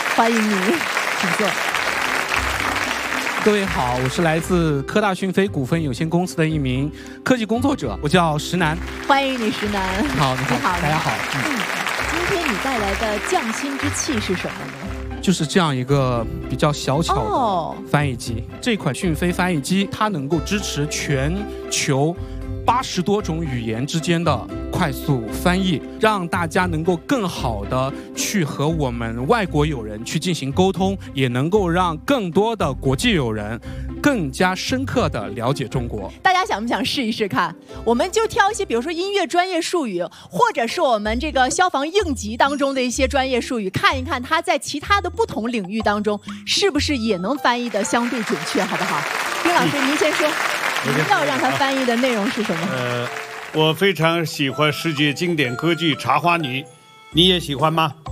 欢迎你，请坐。 各位好，我是来自科大讯飞股份有限公司的一名科技工作者，我叫石楠。 欢迎你，石楠。 你好，你好，大家好。 今天你带来的匠心之气是什么呢？ 就是这样一个比较小巧的翻译机。这款讯飞翻译机，它能够支持全球80多种语言之间的快速翻译，让大家能够更好的去和我们外国友人去进行沟通，也能够让更多的国际友人更加深刻的了解中国。 大家想不想试一试看？我们就挑一些，比如说音乐专业术语，或者是我们这个消防应急当中的一些专业术语，看一看它在其他的不同领域当中是不是也能翻译的相对准确，好不好？丁老师，您先说，您要让它翻译的内容是什么？ 我非常喜欢世界经典歌剧《茶花女》，你也喜欢吗？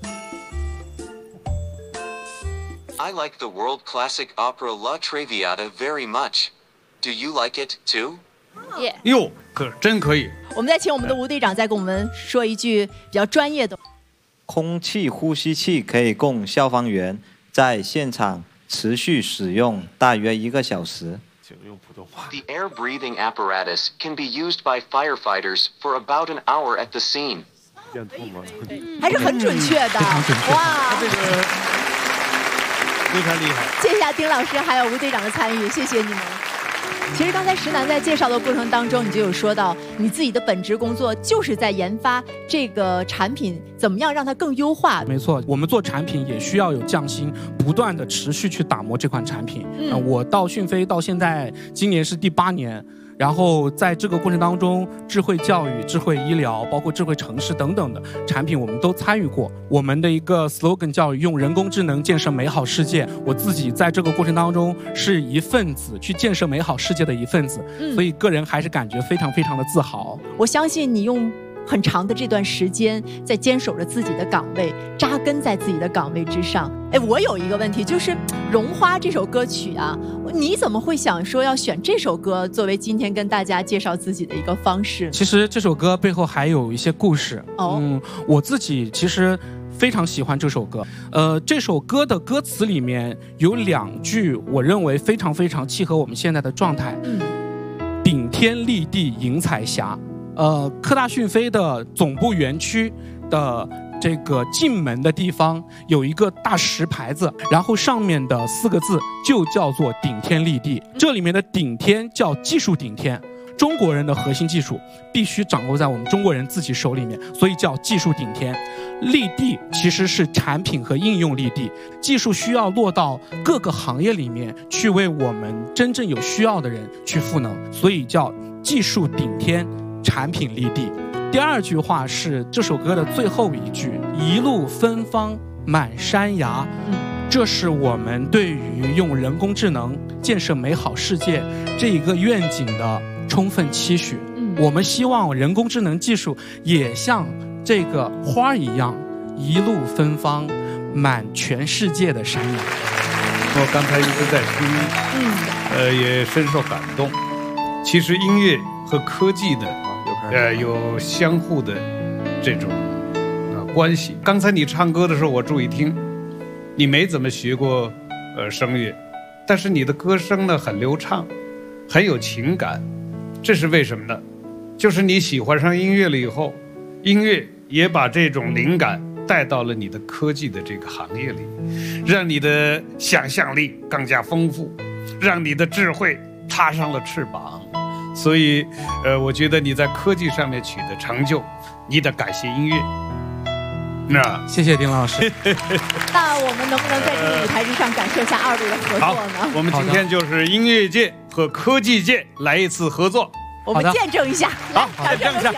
I like the world classic opera La Traviata very much. Do you like it too? 哟，真可以。 我们再请我们的吴队长再跟我们说一句比较专业的。 空气呼吸器可以供消防员在现场持续使用大约1个小时。 The air breathing apparatus can be used by firefighters for about an hour at the scene. 还是很准确的，哇！ 这个非常厉害。 谢谢丁老师还有吴队长的参与，谢谢你们。其实刚才石楠在介绍的过程当中，你就有说到你自己的本职工作就是在研发这个产品，怎么样让它更优化。 没错，我们做产品也需要有匠心，不断的持续去打磨这款产品。我到讯飞到现在，今年是第8年。 然后在这个过程当中，智慧教育、智慧医疗，包括智慧城市等等的产品，我们都参与过。我们的一个 slogan 叫“用人工智能建设美好世界”。我自己在这个过程当中是一份子，去建设美好世界的一份子，所以个人还是感觉非常非常的自豪。 我相信你用很长的这段时间在坚守着自己的岗位，扎根在自己的岗位之上。哎，我有一个问题，就是《绒花》这首歌曲啊，你怎么会想说要选这首歌作为今天跟大家介绍自己的一个方式？ 其实这首歌背后还有一些故事。我自己其实非常喜欢这首歌。这首歌的歌词里面有2句，我认为非常非常契合我们现在的状态。顶天立地迎彩霞。科大讯飞的总部园区的这个进门的地方有一个大石牌子，然后上面的4个字就叫做顶天立地。这里面的顶天叫技术顶天，中国人的核心技术必须掌握在我们中国人自己手里面，所以叫技术顶天。立地其实是产品和应用立地，技术需要落到各个行业里面去，为我们真正有需要的人去赋能，所以叫技术顶天，产品立地。第2句话是这首歌的最后一句：一路芬芳满山崖。这是我们对于用人工智能建设美好世界这一个愿景的充分期许。我们希望人工智能技术也像这个花一样，一路芬芳满全世界的山崖。 我刚才一直在听，也深受感动。其实音乐和科技呢，有相互的这种关系。刚才你唱歌的时候，我注意听，你没怎么学过声乐，但是你的歌声呢很流畅，很有情感。这是为什么呢？就是你喜欢上音乐了以后，音乐也把这种灵感带到了你的科技的这个行业里，让你的想象力更加丰富，让你的智慧插上了翅膀。所以，我觉得你在科技上面取得成就，你得感谢音乐。 谢谢丁老师。 那我们能不能在这个舞台之上感受一下2位的合作呢？ 好，我们今天就是音乐界和科技界来一次合作， 我们见证一下。 好，见证一下。